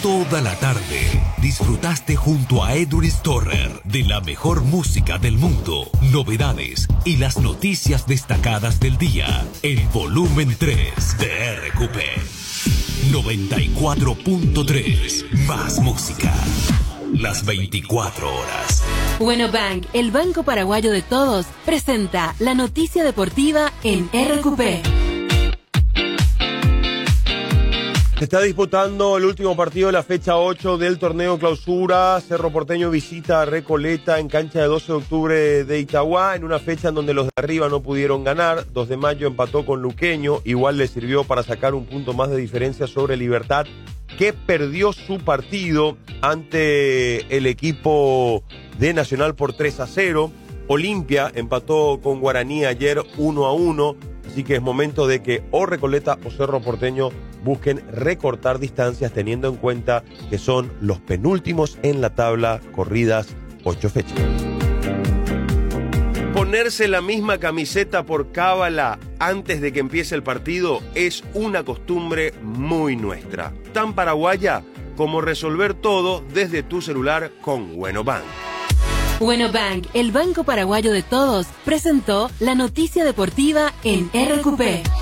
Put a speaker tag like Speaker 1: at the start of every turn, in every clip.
Speaker 1: Toda la tarde disfrutaste junto a Edwin Storer de la mejor música del mundo, novedades y las noticias destacadas del día. El volumen 3 de RQP 94.3. Más música. Las 24 horas.
Speaker 2: Bueno Bank, el banco paraguayo de todos, presenta la noticia deportiva en RQP.
Speaker 3: Se está disputando el último partido de la fecha 8 del torneo clausura. Cerro Porteño visita a Recoleta en cancha de 12 de octubre de Itagua, en una fecha en donde los de arriba no pudieron ganar. 2 de mayo empató con Luqueño, igual le sirvió para sacar un punto más de diferencia sobre Libertad, que perdió su partido ante el equipo de Nacional por 3-0. Olimpia empató con Guaraní ayer 1-1. Así que es momento de que o Recoleta o Cerro Porteño busquen recortar distancias, teniendo en cuenta que son los penúltimos en la tabla, corridas 8 fechas. Ponerse la misma camiseta por cábala antes de que empiece el partido es una costumbre muy nuestra, tan paraguaya como resolver todo desde tu celular con Bueno Bank.
Speaker 2: Bueno Bank, el banco paraguayo de todos, presentó la noticia deportiva en RQP.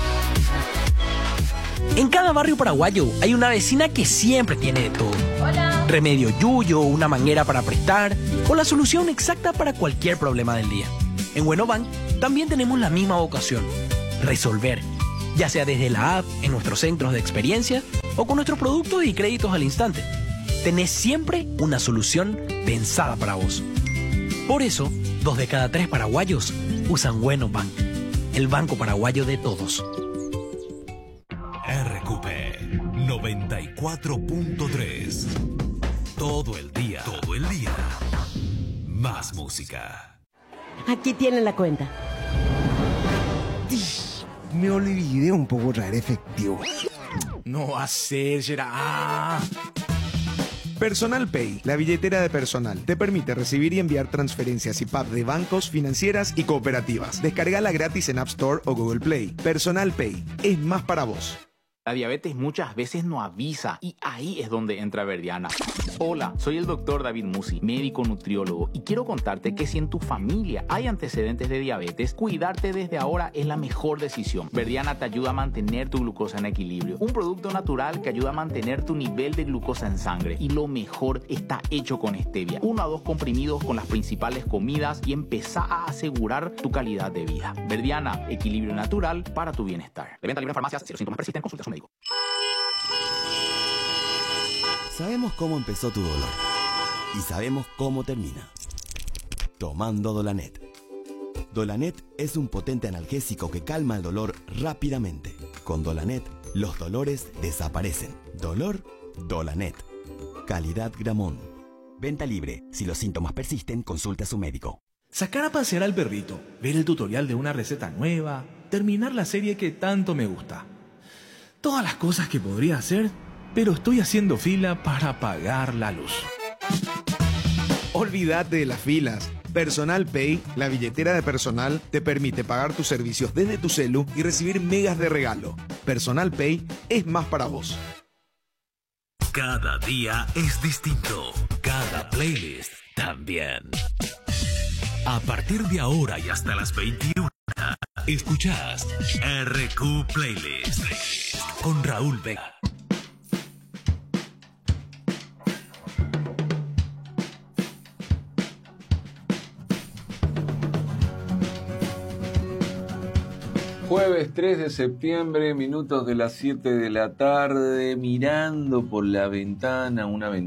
Speaker 4: En cada barrio paraguayo hay una vecina que siempre tiene de todo.
Speaker 5: Hola.
Speaker 4: Remedio yuyo, una manguera para prestar o la solución exacta para cualquier problema del día. En Bueno Bank también tenemos la misma vocación: resolver, ya sea desde la app, en nuestros centros de experiencia o con nuestros productos y créditos al instante. Tenés siempre una solución pensada para vos. Por eso, 2 de cada 3 paraguayos usan Bueno Bank, el banco paraguayo de todos.
Speaker 1: RQP 94.3. Todo el día. Todo el día. Más música.
Speaker 6: Aquí tienen la cuenta.
Speaker 7: Me olvidé un poco traer efectivo.
Speaker 8: No va a ser, será. Personal Pay, la billetera de personal, te permite recibir y enviar transferencias y PAP de bancos, financieras y cooperativas. Descárgala gratis en App Store o Google Play. Personal Pay, es más para vos.
Speaker 9: La diabetes muchas veces no avisa y ahí es donde entra Verdiana. Hola, soy el doctor David Musi, médico nutriólogo, y quiero contarte que si en tu familia hay antecedentes de diabetes, cuidarte desde ahora es la mejor decisión. Verdiana te ayuda a mantener tu glucosa en equilibrio. Un producto natural que ayuda a mantener tu nivel de glucosa en sangre. Y lo mejor, está hecho con stevia. 1 a 2 comprimidos con las principales comidas y empezá a asegurar tu calidad de vida. Verdiana, equilibrio natural para tu bienestar. De venta libre en farmacias. Si los síntomas persisten, consulta a su médico.
Speaker 10: Sabemos cómo empezó tu dolor y sabemos cómo termina. Tomando Dolanet. Dolanet es un potente analgésico que calma el dolor rápidamente. Con Dolanet, los dolores desaparecen. Dolor, Dolanet. Calidad Gramón. Venta libre. Si los síntomas persisten, consulte a su médico.
Speaker 8: Sacar a pasear al perrito, ver el tutorial de una receta nueva, terminar la serie que tanto me gusta. Todas las cosas que podría hacer, pero estoy haciendo fila para pagar la luz. Olvídate de las filas. Personal Pay, la billetera de personal, te permite pagar tus servicios desde tu celu y recibir megas de regalo. Personal Pay es más para vos.
Speaker 1: Cada día es distinto. Cada playlist también. A partir de ahora y hasta las 21, escuchás RQ Playlist con Raúl Vega.
Speaker 11: Jueves 3 de septiembre, minutos de las 7 de la tarde, mirando por la ventana, una ventana